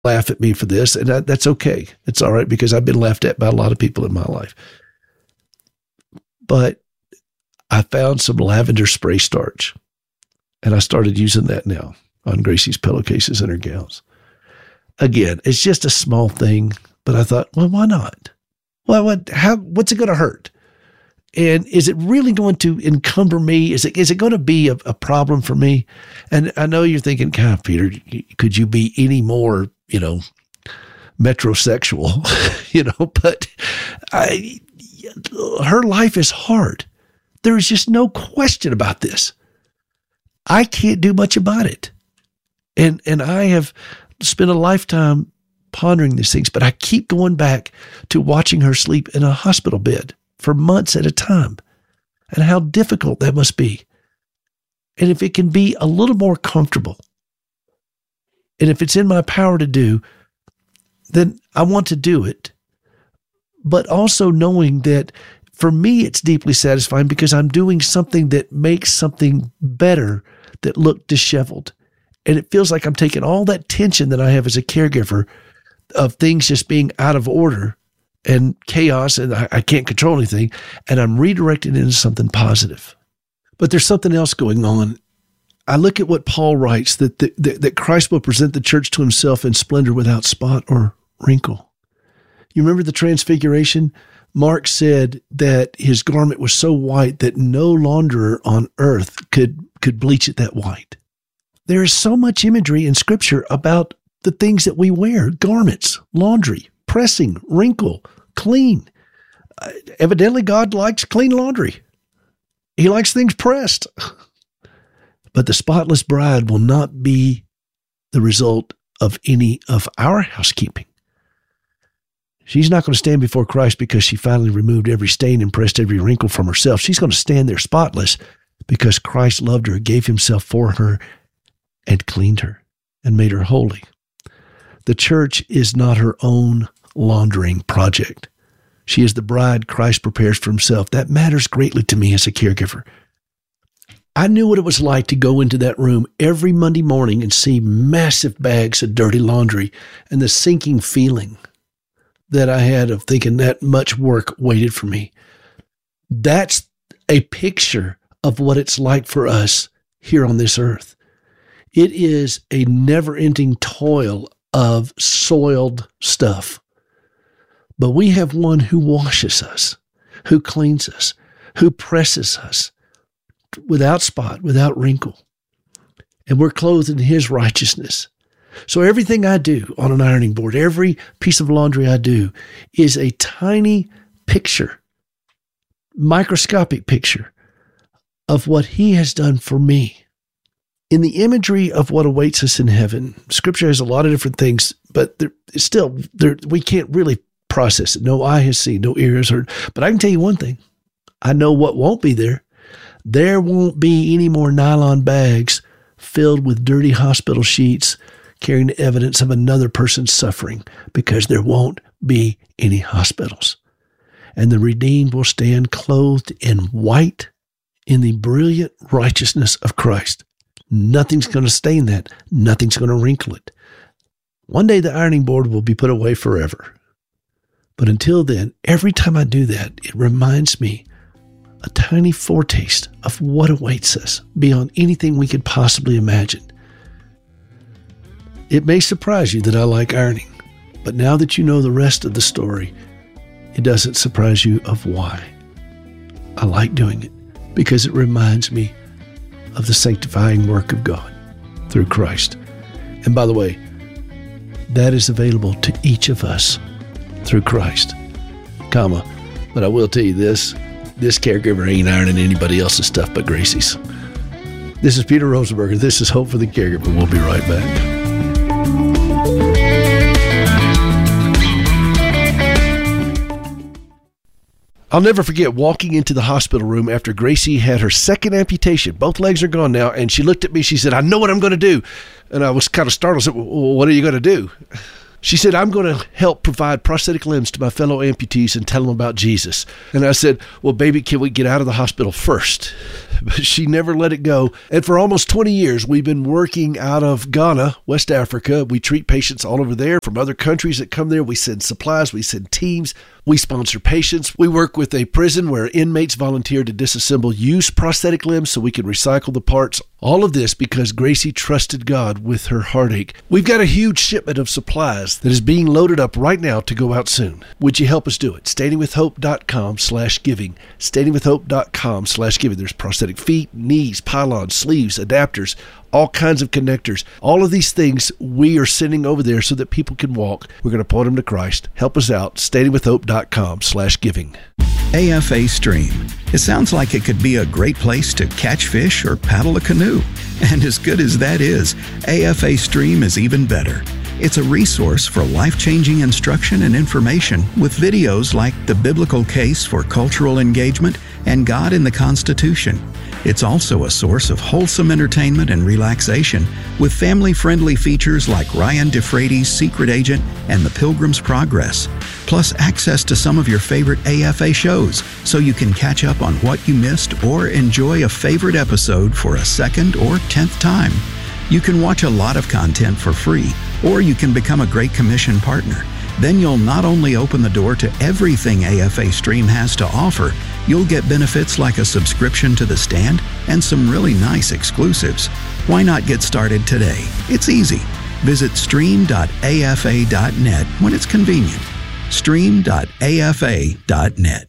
laugh at me for this, and that's okay. It's all right, because I've been laughed at by a lot of people in my life. But I found some lavender spray starch, and I started using that now on Gracie's pillowcases and her gowns. Again, it's just a small thing, but I thought, well, why not? Well, what's it going to hurt? And is it really going to encumber me? Is it going to be a problem for me? And I know you're thinking, God, Peter, could you be any more, metrosexual, but her life is hard. There is just no question about this. I can't do much about it. And I have spent a lifetime pondering these things, but I keep going back to watching her sleep in a hospital bed for months at a time, and how difficult that must be. And if it can be a little more comfortable, and if it's in my power to do, then I want to do it. But also knowing that for me, it's deeply satisfying because I'm doing something that makes something better that looked disheveled. And it feels like I'm taking all that tension that I have as a caregiver of things just being out of order and chaos, and I can't control anything, and I'm redirecting it into something positive. But there's something else going on. I look at what Paul writes, that Christ will present the church to himself in splendor without spot or wrinkle. You remember the transfiguration? Mark said that his garment was so white that no launderer on earth could bleach it that white. There is so much imagery in Scripture about the things that we wear: garments, laundry, pressing, wrinkle, clean. Evidently, God likes clean laundry. He likes things pressed. But the spotless bride will not be the result of any of our housekeeping. She's not going to stand before Christ because she finally removed every stain and pressed every wrinkle from herself. She's going to stand there spotless because Christ loved her, gave himself for her, and cleaned her and made her holy. The church is not her own laundering project. She is the bride Christ prepares for himself. That matters greatly to me as a caregiver. I knew what it was like to go into that room every Monday morning and see massive bags of dirty laundry, and the sinking feeling that I had of thinking that much work waited for me. That's a picture of what it's like for us here on this earth. It is a never-ending toil of soiled stuff. But we have one who washes us, who cleans us, who presses us without spot, without wrinkle. And we're clothed in his righteousness. So everything I do on an ironing board, every piece of laundry I do, is a tiny picture, microscopic picture of what he has done for me. In the imagery of what awaits us in heaven, Scripture has a lot of different things, but we can't really process it. No eye has seen, no ear has heard. But I can tell you one thing. I know what won't be there. There won't be any more nylon bags filled with dirty hospital sheets carrying the evidence of another person's suffering, because there won't be any hospitals. And the redeemed will stand clothed in white in the brilliant righteousness of Christ. Nothing's going to stain that. Nothing's going to wrinkle it. One day the ironing board will be put away forever. But until then, every time I do that, it reminds me a tiny foretaste of what awaits us beyond anything we could possibly imagine. It may surprise you that I like ironing, but now that you know the rest of the story, it doesn't surprise you of why. I like doing it because it reminds me of the sanctifying work of God through Christ. And by the way, that is available to each of us through Christ. But I will tell you this caregiver ain't ironing anybody else's stuff but Gracie's. This is Peter Rosenberger. This is Hope for the Caregiver. We'll be right back. I'll never forget walking into the hospital room after Gracie had her second amputation. Both legs are gone now, and she looked at me. She said, "I know what I'm going to do." And I was kind of startled. I said, "Well, what are you going to do?" She said, I'm going to help provide prosthetic limbs to my fellow amputees and tell them about Jesus. And I said, well, baby, can we get out of the hospital first? But she never let it go. And for almost 20 years, we've been working out of Ghana, West Africa. We treat patients all over there from other countries that come there. We send supplies. We send teams. We sponsor patients. We work with a prison where inmates volunteer to disassemble used prosthetic limbs so we can recycle the parts. All of this because Gracie trusted God with her heartache. We've got a huge shipment of supplies that is being loaded up right now to go out soon. Would you help us do it? standingwithhope.com/giving. standingwithhope.com/giving. There's prosthetic feet, knees, pylons, sleeves, adapters, all kinds of connectors. All of these things we are sending over there so that people can walk. We're going to point them to Christ. Help us out. standingwithhope.com/giving. AFA Stream. It sounds like it could be a great place to catch fish or paddle a canoe. And as good as that is, AFA Stream is even better. It's a resource for life-changing instruction and information with videos like The Biblical Case for Cultural Engagement and God in the Constitution. It's also a source of wholesome entertainment and relaxation with family-friendly features like Ryan DeFrady's Secret Agent and The Pilgrim's Progress, plus access to some of your favorite AFA shows so you can catch up on what you missed or enjoy a favorite episode for a second or 10th time. You can watch a lot of content for free, or you can become a Great Commission partner. Then you'll not only open the door to everything AFA Stream has to offer, you'll get benefits like a subscription to The Stand and some really nice exclusives. Why not get started today? It's easy. Visit stream.afa.net when it's convenient. stream.afa.net.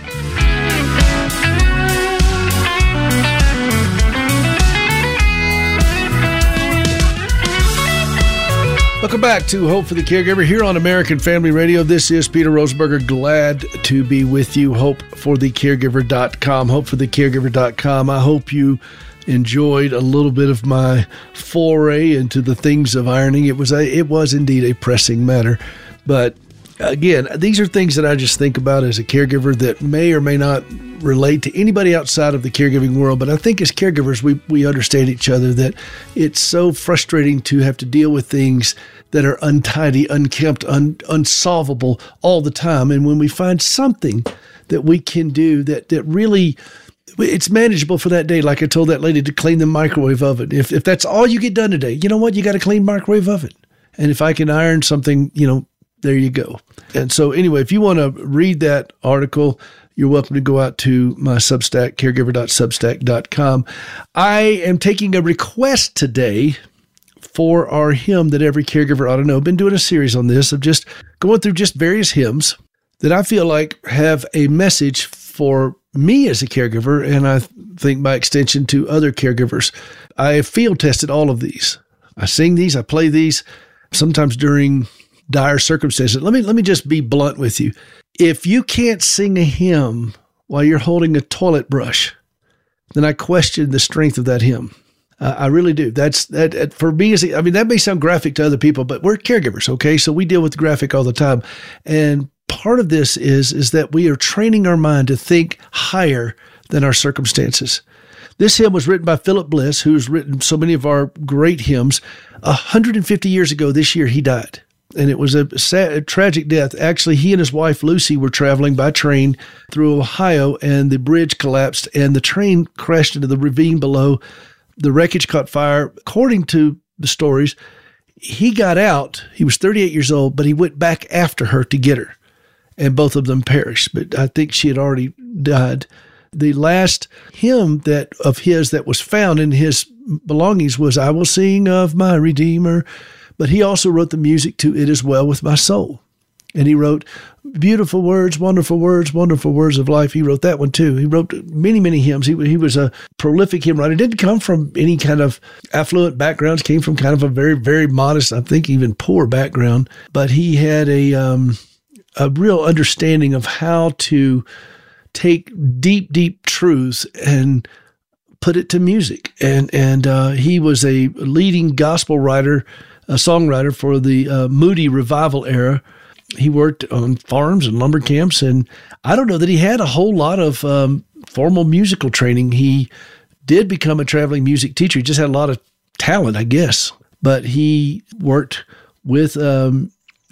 Welcome back to Hope for the Caregiver here on American Family Radio. This is Peter Rosenberger. Glad to be with you. HopeForTheCaregiver.com. HopeForTheCaregiver.com. I hope you enjoyed a little bit of my foray into the things of ironing. It was indeed a pressing matter. But again, these are things that I just think about as a caregiver that may or may not relate to anybody outside of the caregiving world. But I think as caregivers, we understand each other, that it's so frustrating to have to deal with things that are untidy, unkempt, unsolvable all the time. And when we find something that we can do that really, it's manageable for that day, like I told that lady to clean the microwave oven. If that's all you get done today, you know what? You got to clean microwave oven. And if I can iron something, there you go. And so anyway, if you want to read that article, you're welcome to go out to my Substack, caregiver.substack.com. I am taking a request today for our hymn that every caregiver ought to know. I've been doing a series on this of just going through just various hymns that I feel like have a message for me as a caregiver, and I think by extension to other caregivers. I have field tested all of these. I sing these, I play these, sometimes during dire circumstances. Let me just be blunt with you. If you can't sing a hymn while you're holding a toilet brush, then I question the strength of that hymn. I really do. That for me. That may sound graphic to other people, but we're caregivers, okay? So we deal with graphic all the time, and part of this is that we are training our mind to think higher than our circumstances. This hymn was written by Philip Bliss, who's written so many of our great hymns. 150 years ago this year, he died. And it was a tragic death. Actually, he and his wife, Lucy, were traveling by train through Ohio, and the bridge collapsed, and the train crashed into the ravine below. The wreckage caught fire. According to the stories, he got out. He was 38 years old, but he went back after her to get her, and both of them perished. But I think she had already died. The last hymn of his that was found in his belongings was "I Will Sing of My Redeemer." But he also wrote the music to "It Is Well With My Soul." And he wrote beautiful words, wonderful words of life. He wrote that one too. He wrote many, many hymns. He was a prolific hymn writer. He didn't come from any kind of affluent backgrounds, came from kind of a very, very modest, I think even poor background. But he had a real understanding of how to take deep, deep truths and put it to music. And he was a leading gospel writer, a songwriter for the Moody Revival era. He worked on farms and lumber camps, and I don't know that he had a whole lot of formal musical training. He did become a traveling music teacher. He just had a lot of talent, I guess. But he worked with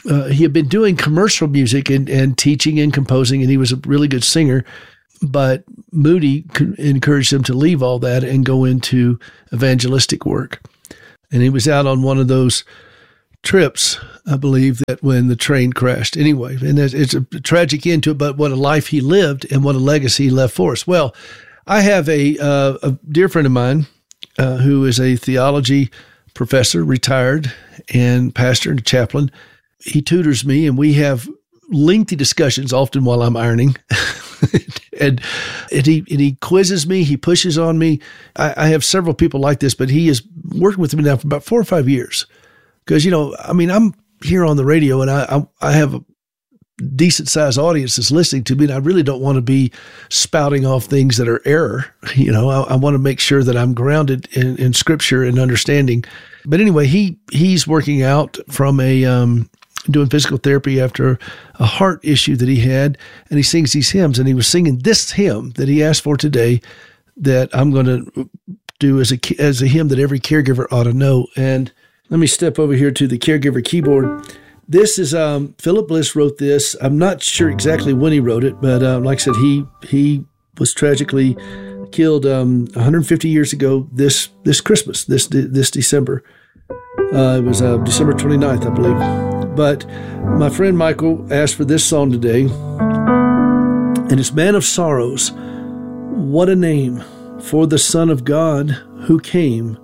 he had been doing commercial music and teaching and composing, and he was a really good singer. But Moody encouraged him to leave all that and go into evangelistic work. And he was out on one of those trips, I believe, that when the train crashed. Anyway, and it's a tragic end to it, but what a life he lived and what a legacy he left for us. Well, I have a dear friend of mine who is a theology professor, retired, and pastor and chaplain. He tutors me, and we have lengthy discussions often while I'm ironing. and he quizzes me. He pushes on me. I have several people like this, but he is working with me now for about 4 or 5 years. Because, I'm here on the radio, and I have a decent sized audience that's listening to me, and I really don't want to be spouting off things that are error. I want to make sure that I'm grounded in Scripture and understanding. But anyway, he's working out from doing physical therapy after a heart issue that he had, and he sings these hymns, and he was singing this hymn that he asked for today that I'm going to do as a hymn that every caregiver ought to know. And let me step over here to the caregiver keyboard. This is Philip Bliss wrote this. I'm not sure exactly when he wrote it, but like I said, he was tragically killed 150 years ago this Christmas, this December. It was December 29th, I believe. But my friend Michael asked for this song today, and it's Man of Sorrows. What a name for the Son of God who came,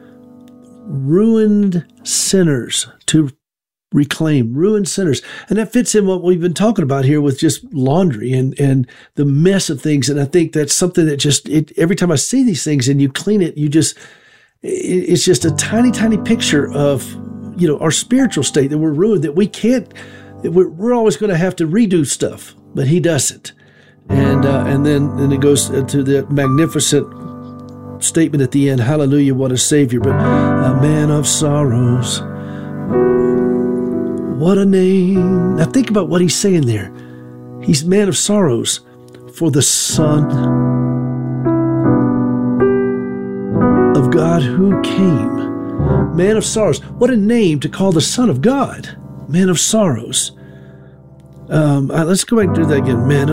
ruined sinners to reclaim, ruined sinners. And that fits in what we've been talking about here with just laundry and the mess of things. And I think that's something that every time I see these things and you clean it, it's just a tiny, tiny picture of, our spiritual state, that we're ruined, that we're always going to have to redo stuff, but he doesn't. And then it goes to the magnificent statement at the end, hallelujah, what a Savior, but a man of sorrows. What a name. Now think about what he's saying there. He's man of sorrows for the Son of God who came. Man of sorrows. What a name to call the Son of God. Man of sorrows. Let's go back and do that again. Man